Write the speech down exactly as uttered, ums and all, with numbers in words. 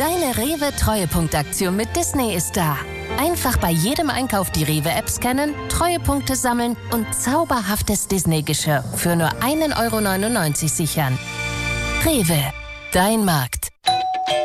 Deine Rewe-Treuepunktaktion mit Disney ist da. Einfach bei jedem Einkauf die Rewe-App scannen, Treuepunkte sammeln und zauberhaftes Disney-Geschirr für nur ein Euro neunundneunzig sichern. Rewe, dein Markt.